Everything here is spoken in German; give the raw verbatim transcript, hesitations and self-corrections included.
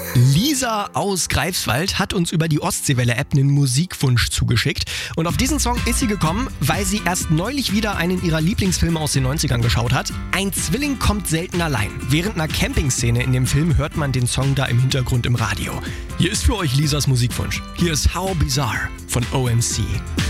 Lisa aus Greifswald hat uns über die Ostseewelle-App einen Musikwunsch zugeschickt. Und auf diesen Song ist sie gekommen, weil sie erst neulich wieder einen ihrer Lieblingsfilme aus den neunzigern geschaut hat. Ein Zwilling kommt selten allein. Während einer Campingszene in dem Film hört man den Song da im Hintergrund im Radio. Hier ist für euch Lisas Musikwunsch. Hier ist How Bizarre von O M C.